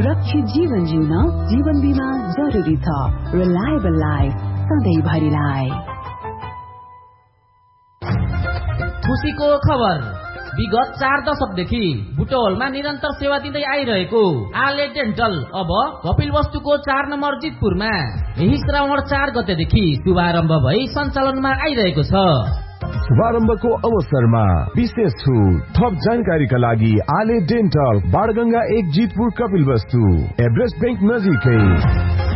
सुरक्षित जीवन जिउन जीवन बीमा जरुरी छ। Reliable life सधैँभरिलाई। खुशीको खबर, विगत 4 दशकदेखि बुटवलमा निरन्तर सेवा दिँदै आइरहेको आले डेन्टल अब कपिलवस्तुको 4 नम्बर जितपुरमा यही श्रावण 4 गतेदेखि शुभारम्भ भई सञ्चालनमा आइरहेको छ। शुभारम्भको अवसरमा विशेष छुट। थप जानकारीका लागि आले dental, Banganga 1 Jitpur Kapilvastu, Everest bank नजिकै।